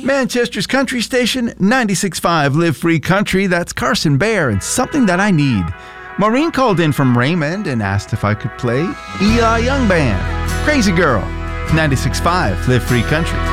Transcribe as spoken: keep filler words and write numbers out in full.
Manchester's country station, ninety-six point five Live Free Country. That's Carson Bear and Something That I Need. Maureen called in from Raymond and asked if I could play Eli Young Band. Crazy Girl, ninety-six point five Live Free Country.